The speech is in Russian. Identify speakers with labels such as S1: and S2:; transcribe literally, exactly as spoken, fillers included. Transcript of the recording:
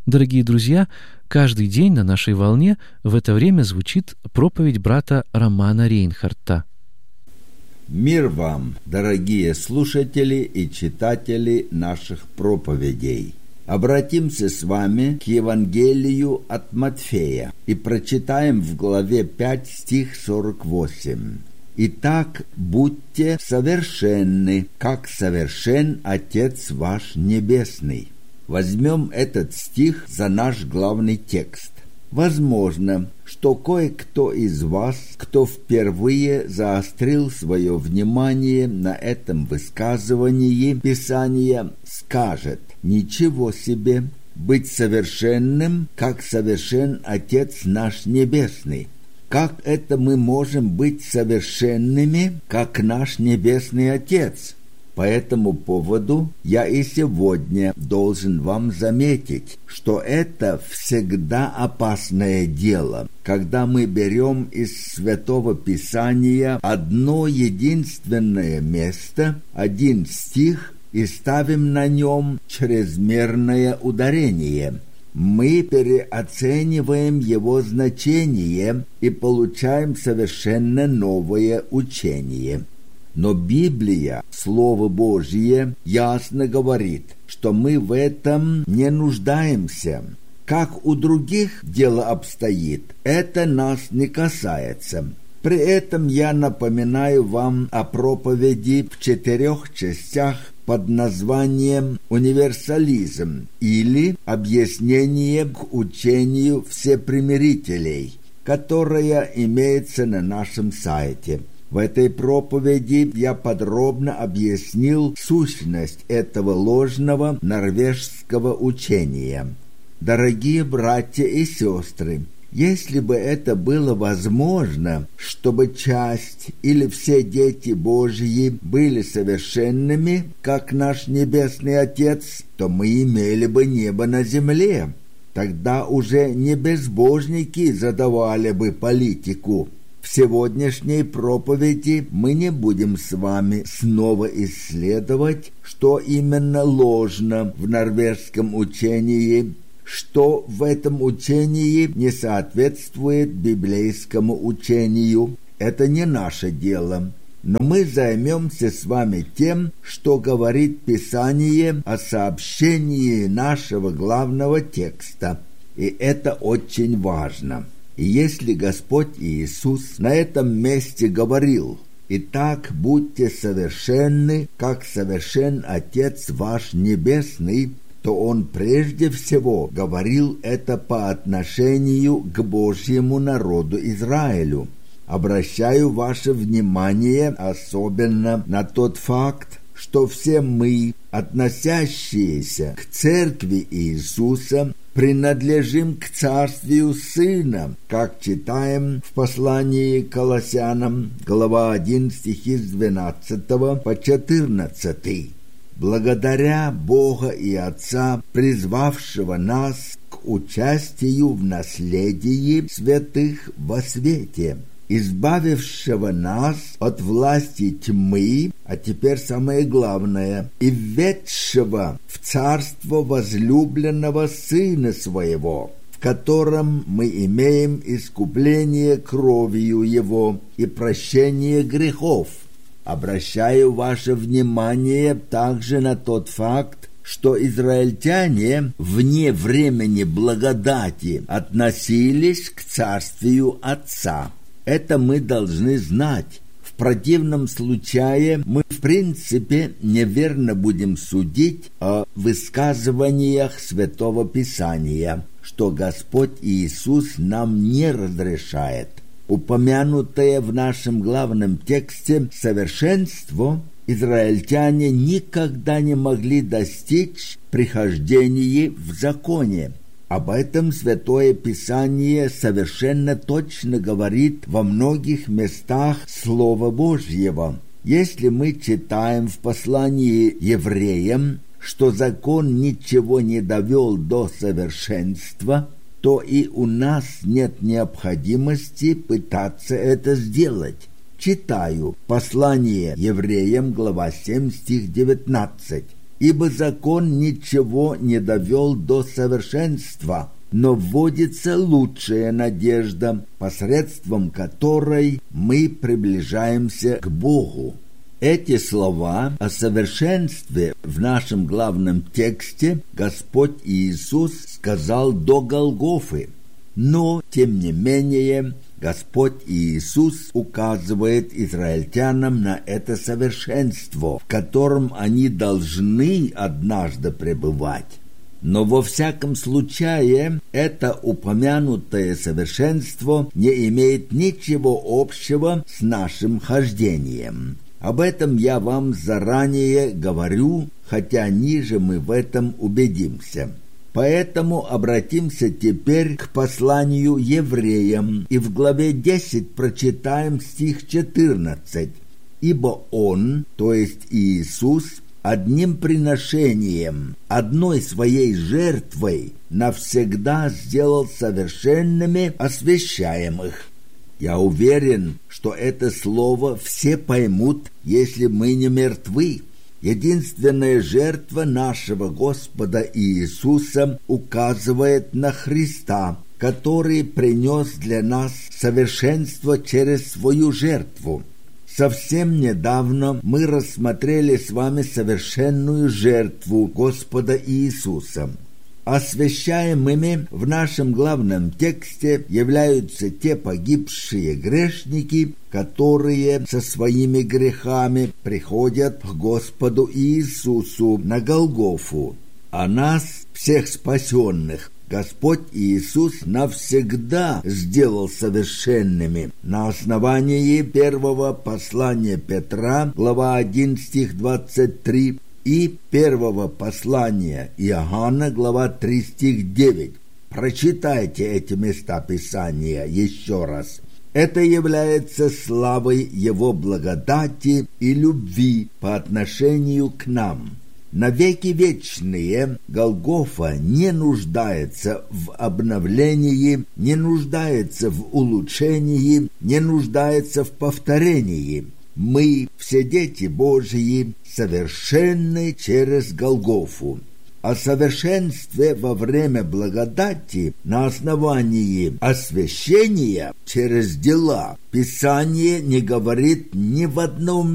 S1: Дорогие друзья, каждый день на нашей волне в это время звучит проповедь брата Романа Рейнхарта.
S2: Мир вам, дорогие слушатели и читатели наших проповедей! Обратимся с вами к Евангелию от Матфея и прочитаем в главе пять стих сорок восемь. «Итак, будьте совершенны, как совершен Отец ваш Небесный». Возьмем этот стих за наш главный текст. Возможно, что кое-кто из вас, кто впервые заострил свое внимание на этом высказывании Писания, скажет: «Ничего себе! Быть совершенным, как совершен Отец наш Небесный! Как это мы можем быть совершенными, как наш Небесный Отец?» По этому поводу я и сегодня должен вам заметить, что это всегда опасное дело, когда мы берем из Святого Писания одно единственное место, один стих, и ставим на нем чрезмерное ударение. Мы переоцениваем его значение и получаем совершенно новое учение. Но Библия, Слово Божье, ясно говорит, что мы в этом не нуждаемся. Как у других дело обстоит, это нас не касается. При этом я напоминаю вам о проповеди в четырех частях под названием «Универсализм» или «Объяснение к учению всепримирителей», которое имеется на нашем сайте. В этой проповеди я подробно объяснил сущность этого ложного норвежского учения. Дорогие братья и сестры, если бы это было возможно, чтобы часть или все дети Божьи были совершенными, как наш Небесный Отец, то мы имели бы небо на земле. Тогда уже не безбожники задавали бы политику. В сегодняшней проповеди мы не будем с вами снова исследовать, что именно ложно в норвежском учении, что в этом учении не соответствует библейскому учению. Это не наше дело. Но мы займемся с вами тем, что говорит Писание о сообщении нашего главного текста. И это очень важно. И если Господь Иисус на этом месте говорил: «Итак, будьте совершенны, как совершен Отец ваш Небесный», то Он прежде всего говорил это по отношению к Божьему народу Израилю. Обращаю ваше внимание особенно на тот факт, что все мы, относящиеся к Церкви Иисуса, принадлежим к Царствию Сына, как читаем в послании к Колоссянам, глава один, стихи с двенадцатого по четырнадцатый. «Благодаря Бога и Отца, призвавшего нас к участию в наследии святых во свете, избавившего нас от власти тьмы, а теперь самое главное, и введшего в царство возлюбленного Сына Своего, в котором мы имеем искупление кровью Его и прощение грехов». Обращаю ваше внимание также на тот факт, что израильтяне вне времени благодати относились к Царствию Отца. Это мы должны знать. В противном случае мы в принципе неверно будем судить о высказываниях Святого Писания, что Господь Иисус нам не разрешает. Упомянутое в нашем главном тексте совершенство израильтяне никогда не могли достичь при хождении в законе. Об этом Святое Писание совершенно точно говорит во многих местах Слова Божьего. Если мы читаем в послании евреям, что закон ничего не довел до совершенства, то и у нас нет необходимости пытаться это сделать. Читаю послание евреям, глава семь, стих девятнадцать. Ибо закон ничего не довел до совершенства, но вводится лучшая надежда, посредством которой мы приближаемся к Богу. Эти слова о совершенстве в нашем главном тексте Господь Иисус сказал до Голгофы. Но, тем не менее, Господь Иисус указывает израильтянам на это совершенство, в котором они должны однажды пребывать. Но во всяком случае, это упомянутое совершенство не имеет ничего общего с нашим хождением. Об этом я вам заранее говорю, хотя ниже мы в этом убедимся. Поэтому обратимся теперь к посланию евреям, и в главе десять прочитаем стих четырнадцать. «Ибо Он, то есть Иисус, одним приношением, одной своей жертвой навсегда сделал совершенными освящаемых». Я уверен, что это слово все поймут, если мы не мертвы. Единственная жертва нашего Господа Иисуса указывает на Христа, который принес для нас совершенство через свою жертву. Совсем недавно мы рассмотрели с вами совершенную жертву Господа Иисуса. Освящаемыми в нашем главном тексте являются те погибшие грешники, которые со своими грехами приходят к Господу Иисусу на Голгофу. А нас, всех спасенных, Господь Иисус навсегда сделал совершенными на основании первого послания Петра, глава один, стих двадцать три, и первого послания Иоанна, глава три, стих девять. Прочитайте эти места Писания еще раз. Это является славой Его благодати и любви по отношению к нам. Навеки вечные Голгофа не нуждается в обновлении, не нуждается в улучшении, не нуждается в повторении. Мы, все дети Божьи, совершенны через Голгофу. О совершенстве во время благодати на основании освящения через дела Писание не говорит ни в одном